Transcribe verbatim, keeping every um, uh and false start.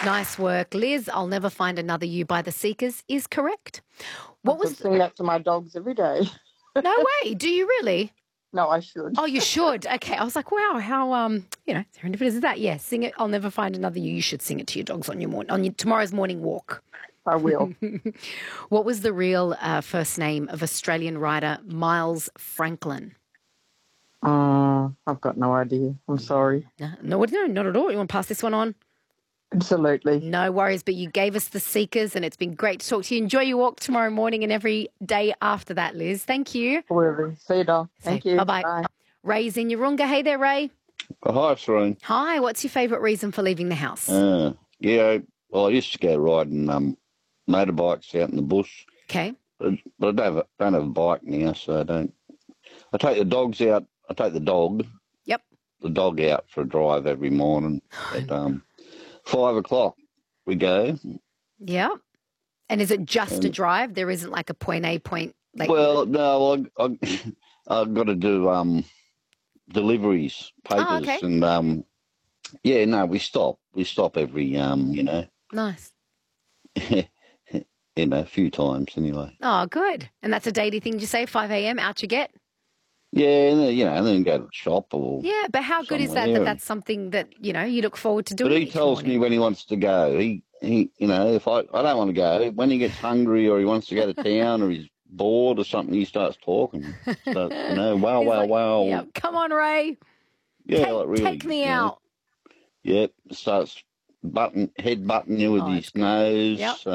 Nice work, Liz. I'll Never Find Another You by The Seekers is correct. What I was? could sing that to my dogs every day. No way. Do you really? No, I should. Oh, you should. Okay. I was like, wow, how um, you know, serendipitous is that? Yeah, sing it. I'll Never Find Another You. You should sing it to your dogs on your morning on your tomorrow's morning walk. I will. What was the real uh, first name of Australian writer Miles Franklin? Uh, I've got no idea. I'm sorry. No, no, no, not at all. You want to pass this one on? Absolutely. No worries, but you gave us The Seekers, and it's been great to talk to you. Enjoy your walk tomorrow morning and every day after that, Liz. Thank you. Whatever. See you, doll. Thank So, you. Bye-bye. Bye. Ray's in Yarunga. Hey there, Ray. Oh, hi, Serene. Hi, what's your favourite reason for leaving the house? Uh, yeah, well, I used to go riding um, motorbikes out in the bush, Okay. but, but I don't have, a, don't have a bike now, so I don't. I take the dogs out. I take the dog, Yep. the dog out for a drive every morning at um, five o'clock. We go. Yeah. And is it just a And- drive? There isn't like a point A, point like. Well, no, I, I, I've got to do um, deliveries, papers, Oh, okay. and um, yeah, no, we stop. We stop every, um, you know, Nice. you know, a few times anyway. Oh, good. And that's a daily thing. Did you say five a.m. out you get? Yeah, and then, you know, and then go to the shop or. Yeah, but how good is that? somewhere. That that's something that you know you look forward to doing. But he each tells morning. me when he wants to go. He, he, you know, if I, I don't want to go. When he gets hungry or he wants to go to town or he's bored or something, he starts talking. Starts, you know, wow, He's wow, like, wow. Yeah, come on, Ray. Yeah, take, like really. take me you know. out. Yep, starts button, head butting you with Oh, his that's good. nose. Yep.